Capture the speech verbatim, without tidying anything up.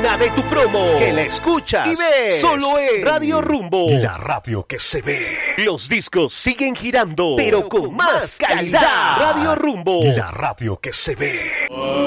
una de tu promo, que la escuchas y ves solo en Radio Rumbo, la radio que se ve. Los discos siguen girando, pero con más calidad. Radio Rumbo, la radio que se ve.